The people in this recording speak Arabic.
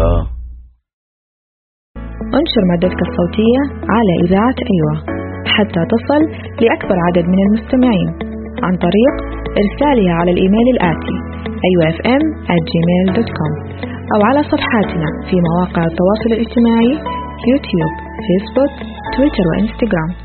انشر مادتك الصوتية على إذاعة أيوة حتى تصل لأكبر عدد من المستمعين عن طريق إرسالها على الإيميل الآتي ayuafm@gmail.com أو على صفحاتنا في مواقع التواصل الاجتماعي يوتيوب، فيسبوك، تويتر وإنستغرام.